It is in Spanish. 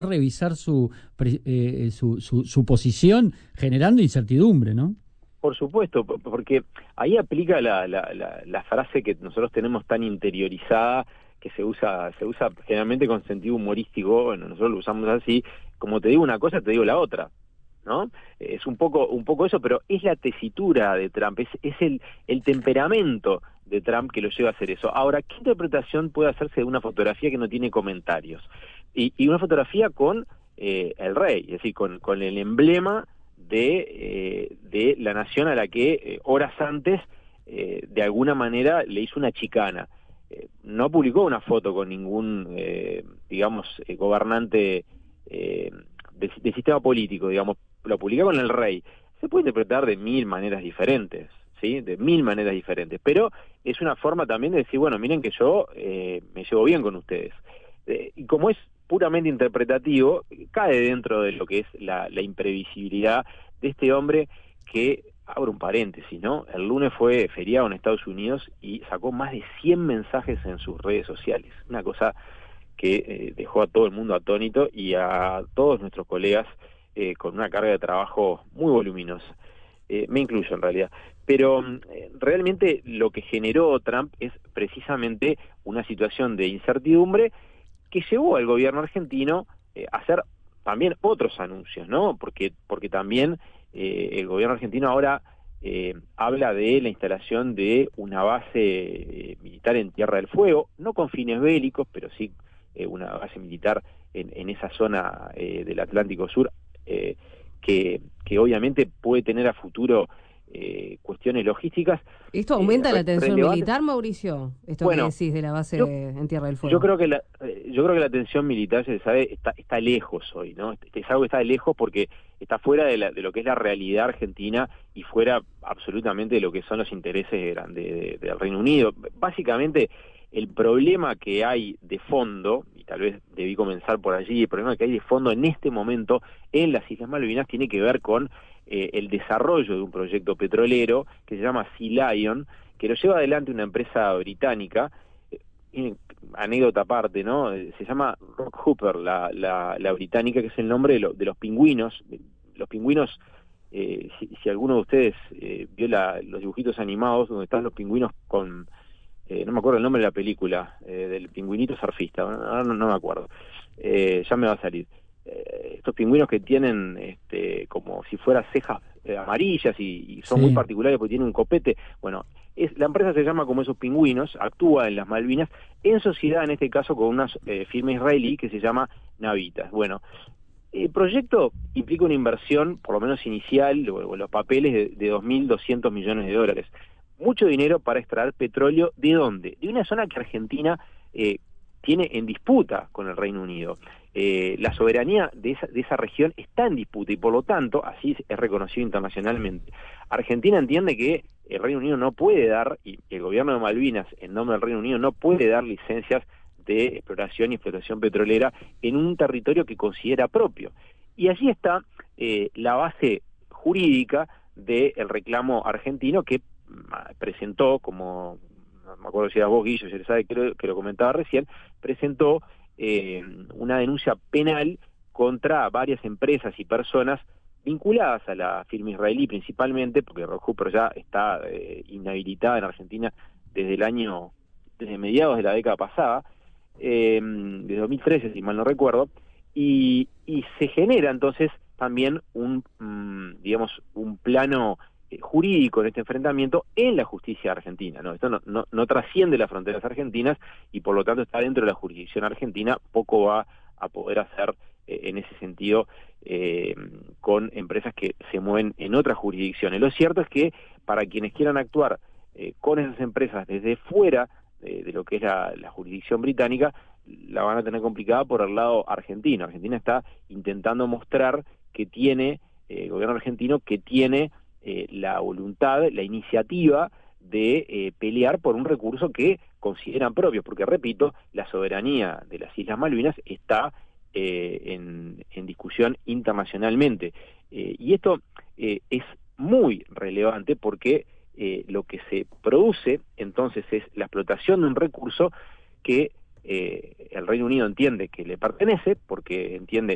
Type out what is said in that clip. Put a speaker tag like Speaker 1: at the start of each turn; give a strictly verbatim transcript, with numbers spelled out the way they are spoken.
Speaker 1: revisar su, eh, su, su, su posición, generando incertidumbre, ¿no?
Speaker 2: Por supuesto, porque ahí aplica la, la, la, la frase que nosotros tenemos tan interiorizada, que se usa se usa generalmente con sentido humorístico. Bueno, nosotros lo usamos así: como te digo una cosa, te digo la otra, ¿no? Es un poco un poco eso, pero es la tesitura de Trump, es, es el, el temperamento de Trump que lo lleva a hacer eso. Ahora, ¿qué interpretación puede hacerse de una fotografía que no tiene comentarios? Y, y una fotografía con eh, el rey, es decir, con, con el emblema de, eh, de la nación a la que eh, horas antes eh, de alguna manera le hizo una chicana. Eh, no publicó una foto con ningún, eh, digamos, eh, gobernante eh, del, del sistema político, digamos, lo publicó con el rey. Se puede interpretar de mil maneras diferentes, ¿sí? De mil maneras diferentes, pero es una forma también de decir, bueno, miren que yo eh, me llevo bien con ustedes. Eh, y como es puramente interpretativo, cae dentro de lo que es la, la imprevisibilidad de este hombre que, abro un paréntesis, ¿no? El lunes fue feriado en Estados Unidos y sacó más de cien mensajes en sus redes sociales, una cosa que eh, dejó a todo el mundo atónito y a todos nuestros colegas eh, con una carga de trabajo muy voluminosa. Eh, me incluyo en realidad, pero eh, realmente lo que generó Trump es precisamente una situación de incertidumbre que llevó al gobierno argentino eh, a hacer también otros anuncios, ¿no? Porque, porque también eh, el gobierno argentino ahora eh, habla de la instalación de una base eh, militar en Tierra del Fuego, no con fines bélicos, pero sí eh, una base militar en, en esa zona eh, del Atlántico Sur, eh, que, que obviamente puede tener a futuro eh, cuestiones logísticas.
Speaker 3: ¿Esto aumenta
Speaker 2: eh,
Speaker 3: la tensión
Speaker 2: relevantes.
Speaker 3: militar, Mauricio? Esto
Speaker 2: Bueno,
Speaker 3: que decís de la base
Speaker 2: yo,
Speaker 3: en Tierra del Fuego.
Speaker 2: Yo creo que la, yo creo que la tensión militar, se sabe, está, está lejos hoy, ¿no? Es algo que está lejos porque está fuera de, la, de lo que es la realidad argentina y fuera absolutamente de lo que son los intereses de, de, de, del Reino Unido. Básicamente, el problema que hay de fondo, y tal vez debí comenzar por allí, el problema que hay de fondo en este momento en las Islas Malvinas tiene que ver con eh, el desarrollo de un proyecto petrolero que se llama Sea Lion, que lo lleva adelante una empresa británica. Eh, anécdota aparte, ¿no? Se llama Rock Hooper, la, la, la británica, que es el nombre de, lo, de los pingüinos. Los pingüinos, eh, si, si alguno de ustedes eh, vio la, los dibujitos animados donde están los pingüinos con, eh, no me acuerdo el nombre de la película, eh, del pingüinito surfista, ahora no, no me acuerdo, eh, ya me va a salir. Eh, estos pingüinos que tienen este, como si fueran cejas eh, amarillas y, y son sí. muy particulares porque tienen un copete. Bueno, es, la empresa se llama como esos pingüinos, actúa en las Malvinas, en sociedad en este caso con una eh, firma israelí que se llama Navitas. Bueno, el proyecto implica una inversión, por lo menos inicial, o los papeles de, de dos mil doscientos millones de dólares. Mucho dinero para extraer petróleo. ¿De dónde? De una zona que Argentina eh, tiene en disputa con el Reino Unido. Eh, la soberanía de esa, de esa región está en disputa y por lo tanto, así es reconocido internacionalmente. Argentina entiende que el Reino Unido no puede dar, y el gobierno de Malvinas, en nombre del Reino Unido, no puede dar licencias de exploración y explotación petrolera en un territorio que considera propio. Y allí está eh, la base jurídica del reclamo argentino que presentó, como no me acuerdo si era vos, Guillo, ya sabe que lo, que lo comentaba recién, presentó eh, una denuncia penal contra varias empresas y personas vinculadas a la firma israelí principalmente, porque Rock Hooper ya está eh, inhabilitada en Argentina desde el año, desde mediados de la década pasada, eh, desde dos mil trece, si mal no recuerdo, y, y se genera entonces también un, mmm, digamos, un plano jurídico en este enfrentamiento en la justicia argentina, ¿no? Esto no, no, no trasciende las fronteras argentinas y por lo tanto está dentro de la jurisdicción argentina, poco va a poder hacer eh, en ese sentido eh, con empresas que se mueven en otras jurisdicciones. Lo cierto es que para quienes quieran actuar eh, con esas empresas desde fuera eh, de lo que es la, la jurisdicción británica, la van a tener complicada por el lado argentino. Argentina está intentando mostrar que tiene, eh, el gobierno argentino, que tiene Eh, la voluntad, la iniciativa de eh, pelear por un recurso que consideran propio, porque repito, la soberanía de las Islas Malvinas está eh, en, en discusión internacionalmente. Eh, y esto eh, es muy relevante porque eh, lo que se produce entonces es la explotación de un recurso que eh, el Reino Unido entiende que le pertenece, porque entiende